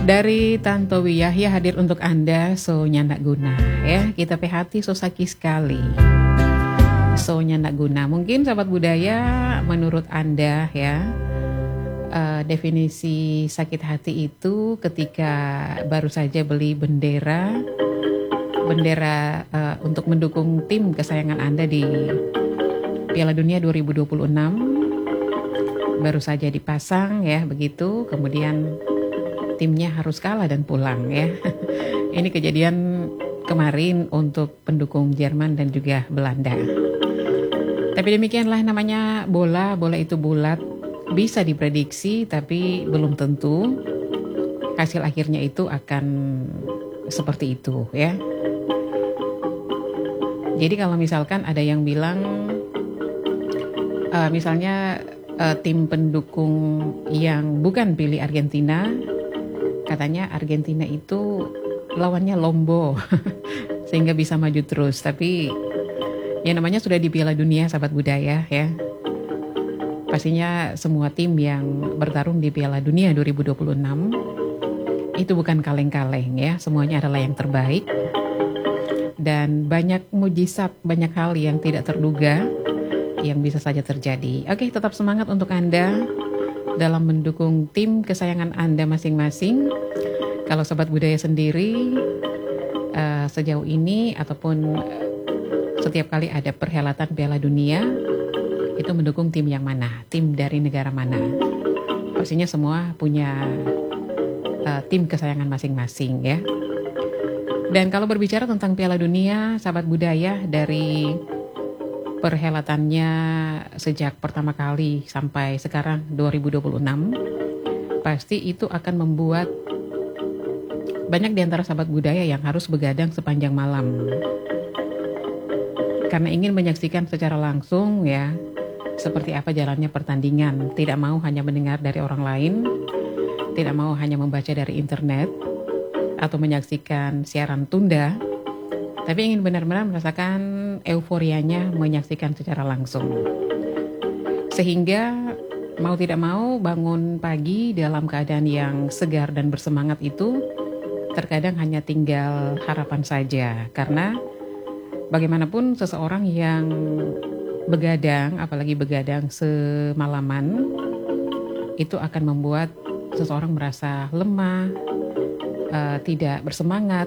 Dari Tantowi Yahya hadir untuk Anda, so nyandak guna ya. Kita hati so sakit sekali. So nyandak guna. Mungkin sahabat budaya menurut Anda ya, definisi sakit hati itu ketika baru saja beli bendera untuk mendukung tim kesayangan Anda di Piala Dunia 2026. Baru saja dipasang ya begitu, kemudian timnya harus kalah dan pulang ya. Ini kejadian kemarin untuk pendukung Jerman dan juga Belanda. Tapi demikianlah namanya bola itu bulat, bisa diprediksi tapi belum tentu hasil akhirnya itu akan seperti itu ya. Jadi kalau misalkan ada yang bilang misalnya tim pendukung yang bukan pilih Argentina, katanya Argentina itu lawannya Lombo sehingga bisa maju terus. Tapi ya namanya sudah di Piala Dunia sahabat budaya ya. Pastinya semua tim yang bertarung di Piala Dunia 2026 itu bukan kaleng-kaleng ya. Semuanya adalah yang terbaik. Dan banyak mujizat, banyak hal yang tidak terduga yang bisa saja terjadi. Oke, tetap semangat untuk Anda dalam mendukung tim kesayangan Anda masing-masing. Kalau sobat budaya sendiri sejauh ini ataupun setiap kali ada perhelatan Piala Dunia itu mendukung tim yang mana? Tim dari negara mana? Pastinya semua punya tim kesayangan masing-masing ya. Dan kalau berbicara tentang Piala Dunia, sahabat budaya, dari perhelatannya sejak pertama kali sampai sekarang 2026, pasti itu akan membuat banyak di antara sahabat budaya yang harus begadang sepanjang malam karena ingin menyaksikan secara langsung ya seperti apa jalannya pertandingan. Tidak mau hanya mendengar dari orang lain, tidak mau hanya membaca dari internet atau menyaksikan siaran tunda, tapi ingin benar-benar merasakan euforianya menyaksikan secara langsung. Sehingga mau tidak mau bangun pagi dalam keadaan yang segar dan bersemangat itu terkadang hanya tinggal harapan saja. Karena bagaimanapun seseorang yang begadang, apalagi begadang semalaman, itu akan membuat seseorang merasa lemah, tidak bersemangat.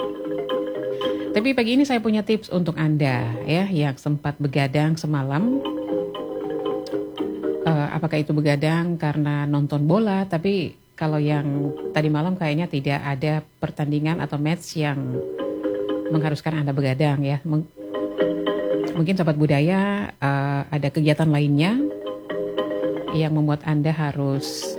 Tapi pagi ini saya punya tips untuk Anda ya yang sempat begadang semalam. Apakah itu begadang karena nonton bola, tapi kalau yang tadi malam kayaknya tidak ada pertandingan atau match yang mengharuskan Anda begadang ya. Mungkin sahabat budaya ada kegiatan lainnya yang membuat Anda harus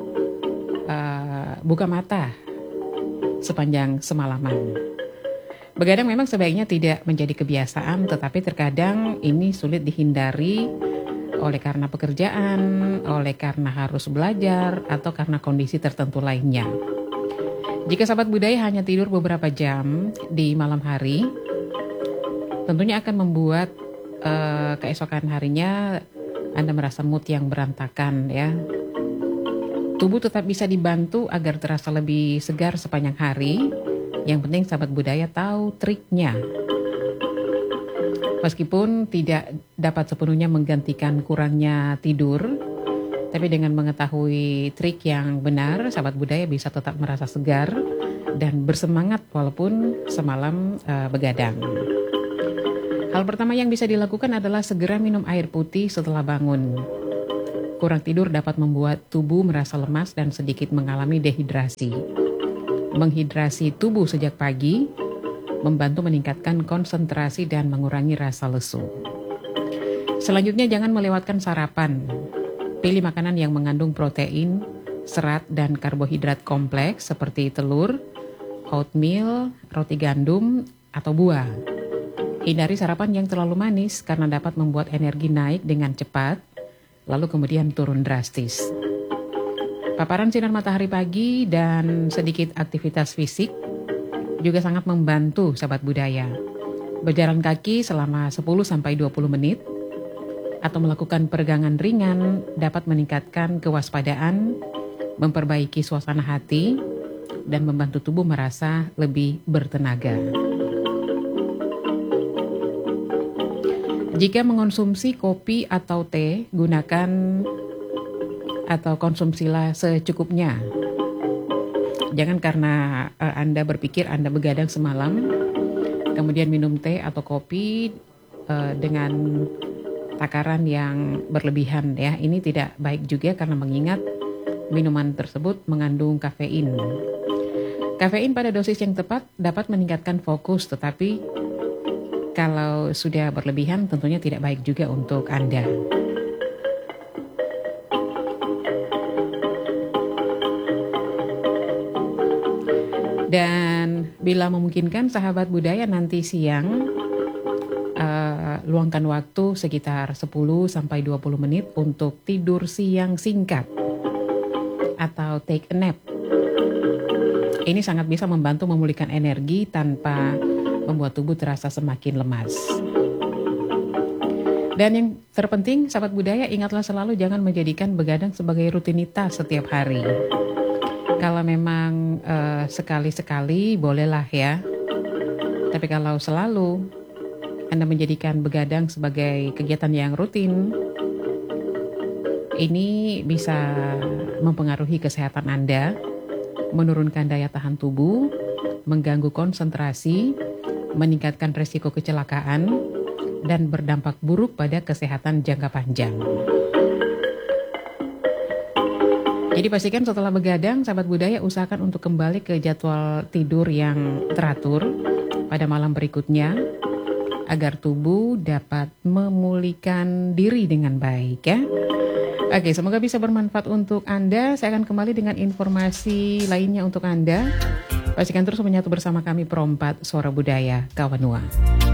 buka mata sepanjang semalaman. Begadang memang sebaiknya tidak menjadi kebiasaan, tetapi terkadang ini sulit dihindari oleh karena pekerjaan, oleh karena harus belajar, atau karena kondisi tertentu lainnya. Jika sahabat budaya hanya tidur beberapa jam di malam hari, tentunya akan membuat keesokan harinya Anda merasa mood yang berantakan ya. Tubuh tetap bisa dibantu agar terasa lebih segar sepanjang hari. Yang penting sahabat budaya tahu triknya. Meskipun tidak dapat sepenuhnya menggantikan kurangnya tidur, tapi dengan mengetahui trik yang benar, sahabat budaya bisa tetap merasa segar dan bersemangat walaupun semalam begadang. Hal pertama yang bisa dilakukan adalah segera minum air putih setelah bangun. Kurang tidur dapat membuat tubuh merasa lemas dan sedikit mengalami dehidrasi. Menghidrasi tubuh sejak pagi membantu meningkatkan konsentrasi dan mengurangi rasa lesu. Selanjutnya jangan melewatkan sarapan. Pilih makanan yang mengandung protein, serat, dan karbohidrat kompleks seperti telur, oatmeal, roti gandum, atau buah. Hindari sarapan yang terlalu manis karena dapat membuat energi naik dengan cepat, lalu kemudian turun drastis. Paparan sinar matahari pagi dan sedikit aktivitas fisik juga sangat membantu sahabat budaya. Berjalan kaki selama 10-20 menit atau melakukan peregangan ringan dapat meningkatkan kewaspadaan, memperbaiki suasana hati, dan membantu tubuh merasa lebih bertenaga. Jika mengonsumsi kopi atau teh, gunakan atau konsumsilah secukupnya. Jangan karena Anda berpikir Anda begadang semalam, kemudian minum teh atau kopi dengan takaran yang berlebihan ya. Ini tidak baik juga karena mengingat minuman tersebut mengandung kafein. Kafein pada dosis yang tepat dapat meningkatkan fokus, tetapi kalau sudah berlebihan tentunya tidak baik juga untuk Anda. Dan bila memungkinkan sahabat budaya nanti siang luangkan waktu sekitar 10-20 menit untuk tidur siang singkat atau take a nap. Ini sangat bisa membantu memulihkan energi tanpa membuat tubuh terasa semakin lemas. Dan yang terpenting sahabat budaya, ingatlah selalu jangan menjadikan begadang sebagai rutinitas setiap hari. Kalau memang sekali-sekali bolehlah ya. Tapi kalau selalu Anda menjadikan begadang sebagai kegiatan yang rutin, ini bisa mempengaruhi kesehatan Anda, menurunkan daya tahan tubuh, mengganggu konsentrasi, meningkatkan resiko kecelakaan, dan berdampak buruk pada kesehatan jangka panjang. Jadi pastikan setelah begadang, sahabat budaya usahakan untuk kembali ke jadwal tidur yang teratur pada malam berikutnya, agar tubuh dapat memulihkan diri dengan baik ya. Oke, semoga bisa bermanfaat untuk Anda. Saya akan kembali dengan informasi lainnya untuk Anda. Pastikan terus menyatu bersama kami Perompat Suara Budaya Kawanua.